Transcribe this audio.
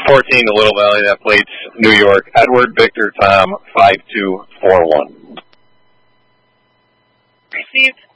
14 to Little Valley. That plates New York. Edward Victor Tom 5241. Received.